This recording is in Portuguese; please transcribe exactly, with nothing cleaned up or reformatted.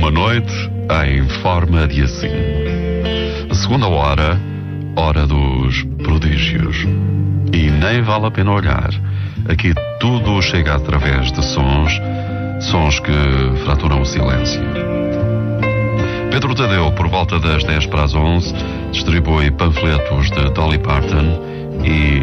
Uma noite em forma de assim. A segunda hora, hora dos prodígios. E nem vale a pena olhar. Aqui tudo chega através de sons, sons que fraturam o silêncio. Pedro Tadeu, por volta das dez para as onze, distribui panfletos de Dolly Parton e